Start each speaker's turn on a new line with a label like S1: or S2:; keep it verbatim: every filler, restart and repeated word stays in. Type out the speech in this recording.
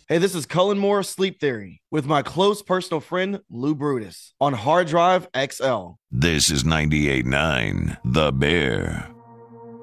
S1: Hey, this is Cullen Moore Sleep Theory with my close personal friend Lou Brutus on Hard Drive X L.
S2: This is ninety-eight point nine The Bear.